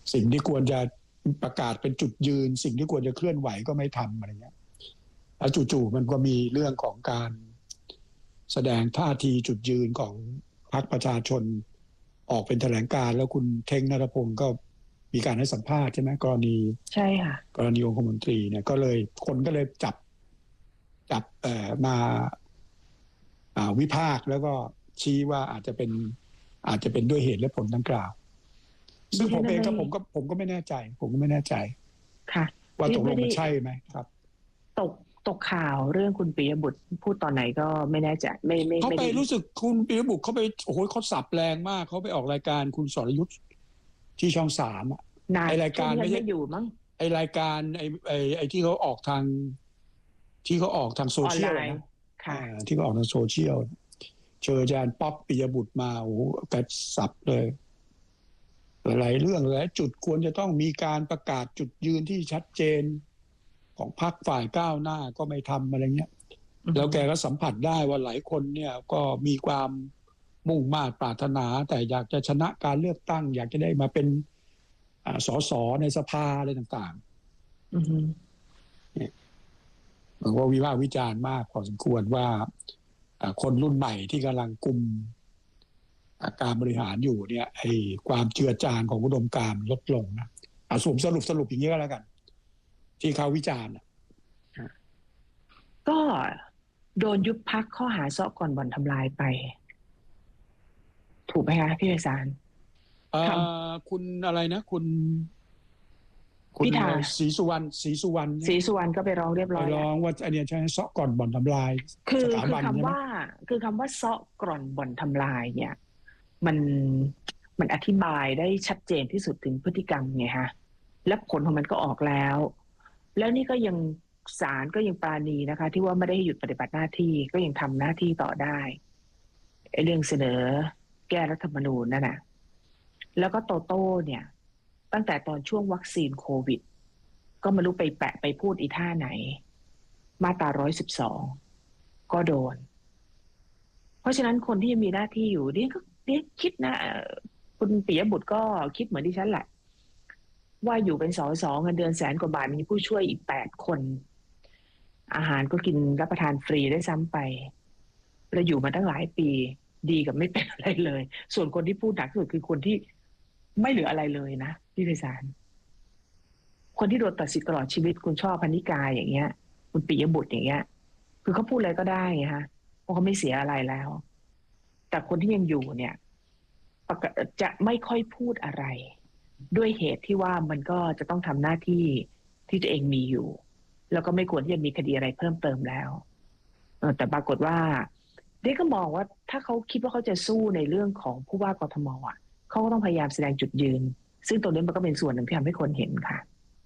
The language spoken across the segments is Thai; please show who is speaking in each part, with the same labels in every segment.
Speaker 1: สิ่งที่ควรจะประกาศเป็นจุดยืนสิ่งที่ควรจะเคลื่อนไหวก็ไม่ทำอะไรเงี้ยแล้วจู่ๆมันก็มีเรื่องของการแสดงท่าทีจุดยืนของพรรคประชาชนออกเป็นแถลงการณ์แล้วคุณเท้งนรพงศ์ก็มีการให้สัมภาษณ์ใช่ไหมกรณี
Speaker 2: ใช่ค่ะ
Speaker 1: กรณีองคมนตรีเนี่ยก็เลยคนก็เลยจับมาวิพากษ์แล้วก็ชี้ว่าอาจจะเป็นด้วยเหตุและผลดังกล่าวซึ่งผมเองก็ผมก็ไม่แน่ใจ
Speaker 2: ค่ะ
Speaker 1: ว่าตกลงมันใช่ไหมครับ
Speaker 2: ตกข่าวเรื่องคุณปิยบุตรพูดตอนไหนก็ไม่แน่ใจไม่
Speaker 1: เขาไปรู้สึกคุณปิยบุตรเขาไปโอ้โหเขาสับแรงมากเขาไปออกรายการคุณสรยุทธที่ช่อง3ไอรายการไม่ใช่
Speaker 2: อยู่มั้ง
Speaker 1: ไอรายการไอที่เขาออกทางโซเชียลนะที่เขาออกทางโซเชียลเจออาจารย์ป๊อปปิยบุตรมาโอ้โหกระสับเลยหลายเรื่องหลายจุดควรจะต้องมีการประกาศจุดยืนที่ชัดเจนของพรรคฝ่ายก้าวหน้าก็ไม่ทำอะไรเงี้ยแล้วแกก็สัมผัสได้ว่าหลายคนเนี่ยก็มีความมุ่งมา่ปรารถนาแต่อยากจะชนะการเลือกตั้งอยากจะได้มาเป็นสสในสภาอะไรต่างๆมันก็วิพากษ์วิจารณ์มากพอสมควรว่าคนรุ่นใหม่ที่กำลังกุมการบริหารอยู่เนี่ยไอ้ความเจือจางของอุดมการณ์ลดลงนะสรุปอย่างนี้ก็แล้วกันที่เขาวิจารณ์
Speaker 2: ก็โดนยุบพรรคข้อหาเซาะก่อนบ่อนทำลายไปถูกไหมคะพี่ไพศาล
Speaker 1: คุณอะไรนะคุณ
Speaker 2: พิธา
Speaker 1: ศรีสุวรรณ
Speaker 2: ก็ไปร้องเรียบร้อย
Speaker 1: ร้องว่าอันนี้ใช่เซาะก่อนบ่อนทำลาย
Speaker 2: คือคำว่าเซาะก่อนบ่อนทำลายเนี่ยมันอธิบายได้ชัดเจนที่สุดถึงพฤติกรรมไงฮะและผลของมันก็ออกแล้วนี่ก็ยังศาลก็ยังปราณีนะคะที่ว่าไม่ได้หยุดปฏิบัติหน้าที่ก็ยังทำหน้าที่ต่อได้เรื่องเสนอแก้รัฐธรรมนูญนั่นน่ะแล้วก็โตโต้เนี่ยตั้งแต่ตอนช่วงวัคซีนโควิดก็ไม่รู้ไปแปะไปพูดอีท่าไหนมาตรา112ก็โดนเพราะฉะนั้นคนที่ยังมีหน้าที่อยู่เนี่ยคิดนะคุณปิยบุตรก็คิดเหมือนดิฉันแหละว่าอยู่เป็นสสเงินเดือน100,000 กว่าบาทมีผู้ช่วยอีก8 คนอาหารก็กินรับประทานฟรีได้ซ้ำไปแล้วอยู่มาตั้งหลายปีดีกับไม่เป็นอะไรเลยส่วนคนที่พูดหนักที่สุดคือคนที่ไม่เหลืออะไรเลยนะพี่ไพศาลคนที่โดนตัดสิทธิ์ตลอดชีวิตคุณช่อพนิกาอย่างเงี้ยคุณปิยบุตรอย่างเงี้ยคือเขาพูดอะไรก็ได้ไงฮะเพราะเขาไม่เสียอะไรแล้วแต่คนที่ยังอยู่เนี่ยจะไม่ค่อยพูดอะไรด้วยเหตุที่ว่ามันก็จะต้องทำหน้าที่ที่ตัวเองมีอยู่แล้วก็ไม่ควรที่จะมีคดีอะไรเพิ่มเติมแล้วแต่ปรากฏว่าเด็กก็มองว่าถ้าเขาคิดว่าเขาจะสู้ในเรื่องของผู้ว่ากทมเขาก็ต้องพยายามแสดงจุดยืนซึ่งตรงนี้มันก็เป็นส่วนหนึ่งที่ทำให้คนเห็นค่ะ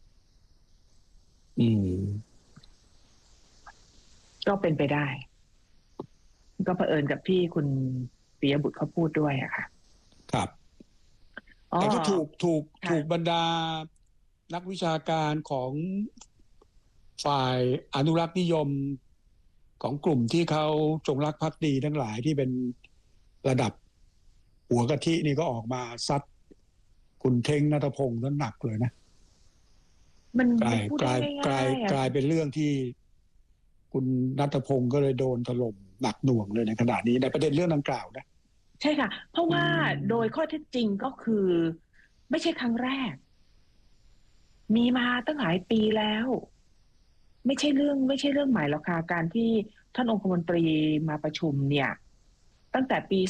Speaker 2: ก็เป็นไปได้ก็เผอิญกับที่คุณปิยบุตรเขาพูดด้วยอะค่ะ
Speaker 1: ครับแต่ก็ถูกบรรดานักวิชาการของฝ่ายอนุรักษ์นิยมของกลุ่มที่เขาจงรักภักดีทั้งหลายที่เป็นระดับหัวกะทินี่ก็ออกมาซัดคุณเท้งณัฐพงศ์นั้นหนักเลยนะ
Speaker 2: มัน
Speaker 1: กลายเป็นเรื่องที่คุณณัฐพงศ์ก็เลยโดนถล่มหนักหน่วงเลยในขณะนี้ในประเด็นเรื่องดังกล่าวนะ
Speaker 2: ใช่ค่ะเพราะว่าโดยข้อเท็จจริงก็คือไม่ใช่ครั้งแรกมีมาตั้งหลายปีแล้วไม่ใช่เรื่องใหม่หรอกค่ะการที่ท่านองคมนตรีมาประชุมเนี่ยตั้งแต่ปี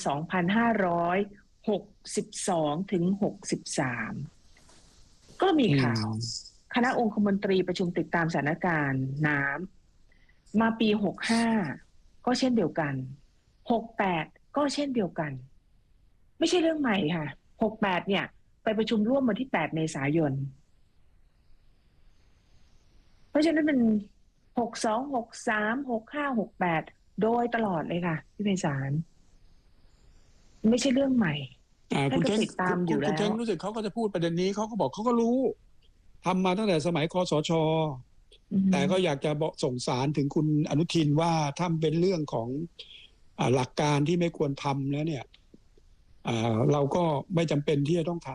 Speaker 2: 2562ถึง63ก็มีข่าวคณะองคมนตรีประชุมติดตามสถานการณ์น้ำมาปี65ก็เช่นเดียวกัน68ก็เช่นเดียวกันไม่ใช่เรื่องใหม่ค่ะ68เนี่ยไปประชุมร่วมวันที่8เมษายนเพราะฉะนั้นมัน62 63 65 68โดยตลอดเลยค่ะพี่ไพศาลไม่ใช่เรื่องใหม่
Speaker 1: คุณเท้งติดตามอยู่แล้วคุณเท้งรู้สึกเขาก็จะพูดประเด็นนี้เขาก็บอกเขาก็รู้ทำมาตั้งแต่สมัยคสช.แต่ก็อยากจะบอกส่งสารถึงคุณอนุทินว่าถ้าเป็นเรื่องของหลักการที่ไม่ควรทำแล้วเนี่ยเราก็ไม่จำเป็นที่จะต้องท